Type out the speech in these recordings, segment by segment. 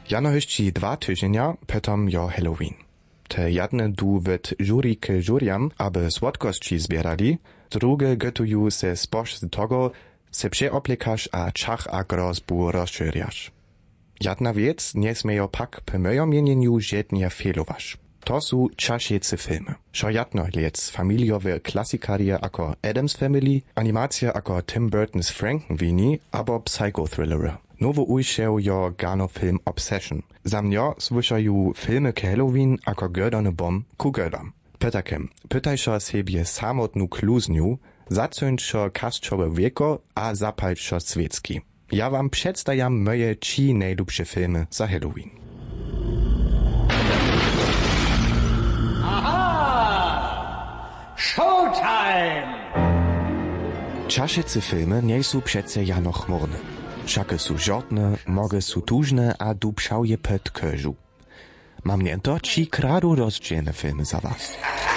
Jano hyšći 2 tygodnia, potom jo Halloween. Te jedne du wet jury k juryam, aby słodkości zbierali, drugie gotuju se spoż z tego, se przeoplikasz a czach a grozbu rozszerjasz. Jedna wiec nie smiejo pak po mojom mienieniu żadnie fehlowasz. To są czasiece filmy. Šo jedno lec familiowe klasikarie jako Addams Family, animacja jako Tim Burton's Frankenweenie, abo psychothrillery. Nowo ujšel jo gano film Obsession. Za mnjo słyšaju filmy k Halloween ako gödane bom ku gödam. Pytakem, pytajšo sebie samotnu kluznju, zacynčo kasčowe wieko a zapalčo swiecki. Ja wam przedstawiam moje 3 najlubsze filmy za Halloween. Aha! Showtime! Čašice filmy nie są przece jano chmurne. Šake su žortne, moge su tužne a dubšał je pet köžu. Mam nie to 3 kradu rozdzielne filmy za was.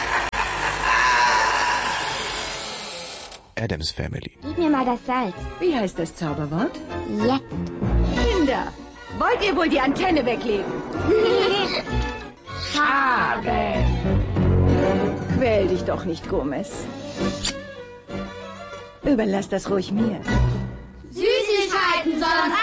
Addams Family. Gib mir mal das Salz. Wie heißt das Zauberwort? Jetzt. Kinder, wollt ihr wohl die Antenne weglegen? Schade! Quäl dich doch nicht, Gomez. Überlass das ruhig mir. Süßigkeiten sonst.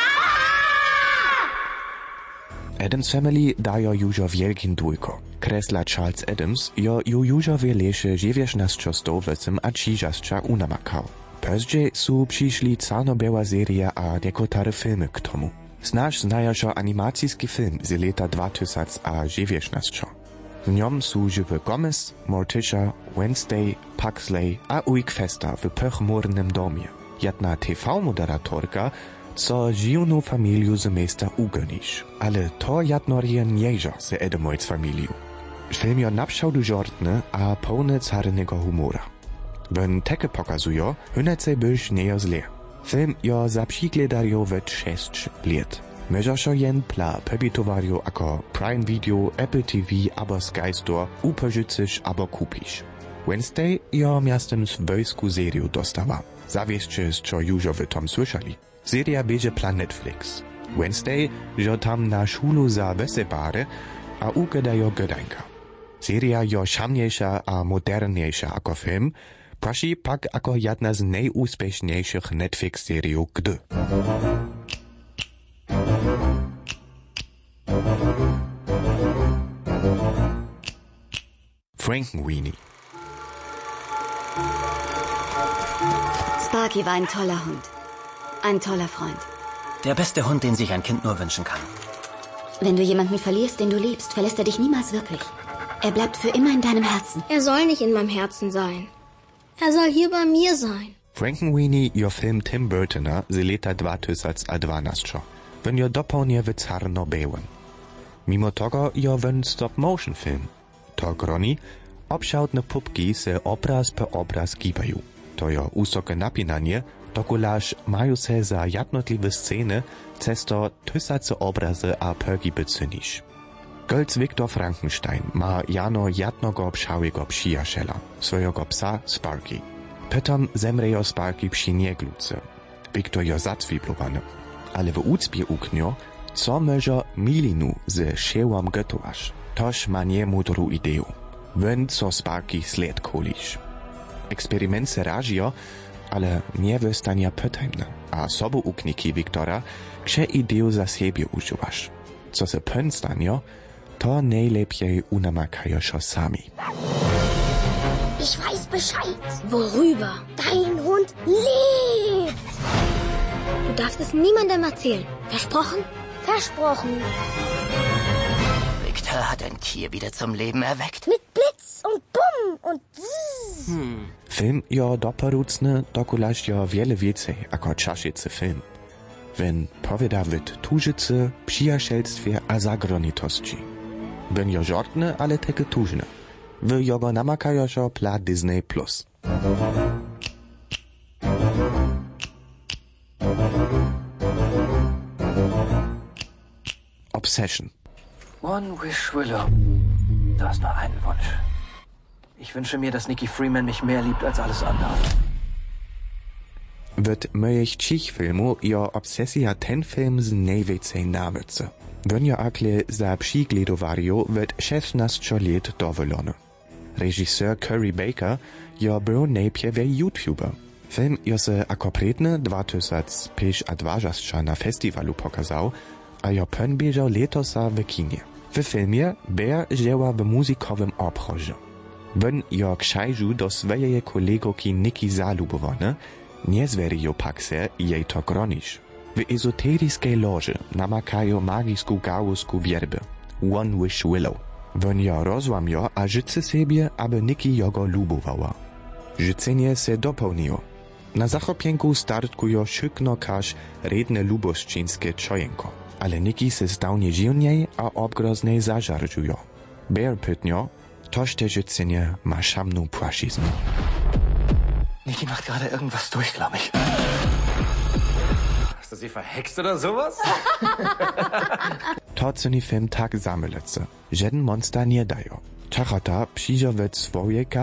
Addams Family dajo južo wielkin dujko. Kresla Charles Addams jo južo wieleše dziewiętnastostołowym a čižasča unamakał. Pozdźej su přišli carno-biała seria a niekotare filmy k tomu. Znaš znajošo animacijski film z leta 2019. W njom su żywy Gomez, Morticia, Wednesday, Pugsley a ujk Festa w pechmurnym domie. Jedna TV-moderatorka, co dziwną familiu z miasta ugonisz. Ale to jednorje nieża z Adamojc familiu. Film jo napszałdu żortny a pełny carnego humora. Wenn teke pokazujo, hynece byś nie zle. Film jo zapřigledajo we 6 lat. Możesz jen pla pebitowario ako Prime Video, Apple TV abo Sky Store upożyczysz abo kupisz. Wednesday jo miastem swojsku seriu dostawa. Zawieszcie, co już wy tom słyszeli. Seria bieže plan Netflix. Wednesday, jo tam na szulu za wesebare, a ugedajo gödańka. Seria jo szamniejsza a moderniejsza ako film, praši pak ako jedna z najúspešniejszych Netflix seriów gdy. Frankenweenie. Sparky war ein toller Hund. Ein toller Freund. Der beste Hund, den sich ein Kind nur wünschen kann. Wenn du jemanden verlierst, den du liebst, verlässt er dich niemals wirklich. Er bleibt für immer in deinem Herzen. Er soll nicht in meinem Herzen sein. Er soll hier bei mir sein. Frankenweenie jo film Tim Burtona z leta 2012. Wenn jo dopełnie w carno-białym. Mimo tego jo wen stop-motion film. To groni obszałtne pupki se obraz po obraz kibają. To jo usoke napinanie, dokulaż mają se za jednotliwe sceny cesto tysace obrazy a pergi becynisz. Golc Viktor Frankenstein ma jano jednego pszałego przyjaciela, swojego psa Sparky. Potem zemrejo Sparky przy niegluce. Viktor jo zacwiblowany. Ale w ucpie uknio, co może milinu ze szełam gotowasz. Toż ma niemudru ideju. Wen co Sparky sled kolisz. Eksperyment se ražio, ale nie wystania pytajne, a sobu ukniki Viktora, gdzie ideju za siebie używasz. Co se pön stanio, to najlepiej unamakajo szo sami. Ich weiß Bescheid. Worüber? Dein Hund lebt. Du darfst es niemandem erzählen. Versprochen? Versprochen. Victor hat ein Tier wieder zum Leben erweckt. Mit Blitz und Bumm und Zzz. Film jo doporucny, dokulaż jo wiele więcej ako czaszycy film. Wenn powiada wit tużycy, przyjacielstwie a zagronitości. Wenn jo żortny, ale takie tużne. W jogo namakajo szo pla Disney+. Obsession. One wish, Willow. Du hast nur einen Wunsch. Ich wünsche mir, dass Nikki Freeman mich mehr liebt als alles andere. W moich 3 filmu jo obsesja ten film z najwięcej nawycy. Wonja akle za přigledovario wird 16 let dowolony. Režiseur Curry Baker jo był najpierw YouTuber. Film jo se ako predne 2022 na festiwalu pokazał, a jo pön bieżał letosa w kinie. W filmie Bear dzieła w muzykowym obchodzie. Won jo krzajżu do swojej kolegoki Nikki zalubowany, nie zweri jo pak se jej to gronisz. W ezoteryjskiej loży namakają magisku gałusku wierby. One Wish Willow. Won jo rozłamio, a życy sobie, aby Nikki jogo lubowała. Życenie se dopełniło. Na zachopienku startkujo szykno każ redne luboszczyńskie czojenko. Ale Nikki se zdałnie dziwniej, a obgroznej zażarżujo. Bear pytnio, toż te życenie ma szamną płaszizmu. Nikki macht gerade irgendwas durch, glaube ich. Hast du sie verhext oder sowas? To ceni film tak zamylece. Żaden monster nie dają. Czachota przyjdzie we swojej